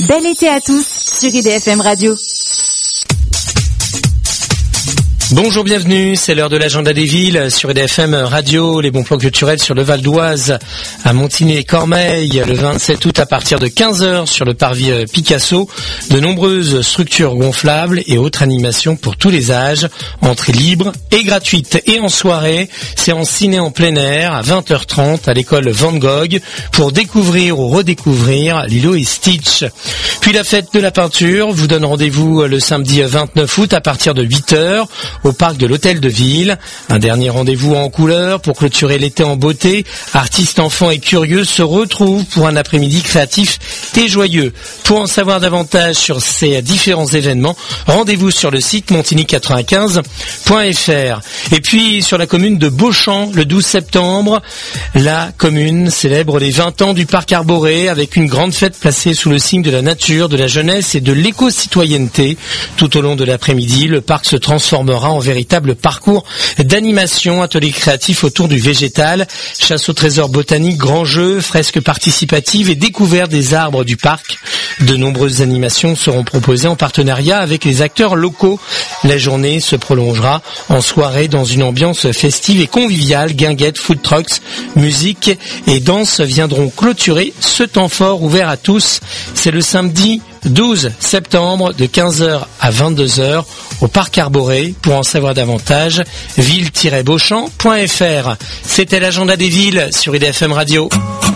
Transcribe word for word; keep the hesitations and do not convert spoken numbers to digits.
Bel été à tous sur I D F M Radio. Bonjour, bienvenue, c'est l'heure de l'agenda des villes sur I D F M Radio, les bons plans culturels sur le Val d'Oise, à Montigny et Cormeilles, le vingt-sept août à partir de quinze heures sur le parvis Picasso, de nombreuses structures gonflables et autres animations pour tous les âges, entrée libre et gratuite. Et en soirée, séance ciné en plein air à vingt heures trente à l'école Van Gogh pour découvrir ou redécouvrir Lilo et Stitch. Puis la fête de la peinture vous donne rendez-vous le samedi vingt-neuf août à partir de huit heures au parc de l'Hôtel de Ville. Un dernier rendez-vous en couleur pour clôturer l'été en beauté. Artistes, enfants et curieux se retrouvent pour un après-midi créatif et joyeux. Pour en savoir davantage sur ces différents événements, rendez-vous sur le site montigny quatre-vingt-quinze point f r. Et puis sur la commune de Beauchamp, le douze septembre, la commune célèbre les vingt ans du parc arboré avec une grande fête placée sous le signe de la nature, de la jeunesse et de l'éco-citoyenneté. Tout au long de l'après-midi, le parc se transformera en véritable parcours d'animation, ateliers créatifs autour du végétal, chasse au trésor botanique, grands jeux, fresques participatives et découverte des arbres du parc. De nombreuses animations seront proposées en partenariat avec les acteurs locaux. La journée se prolongera en soirée dans une ambiance festive et conviviale. Guinguettes, food trucks, musique et danse viendront clôturer ce temps fort ouvert à tous. C'est le samedi douze septembre de quinze heures à vingt-deux heures au parc arboré. Pour en savoir davantage, ville tiret beauchamp point f r. C'était l'agenda des villes sur I D F M Radio.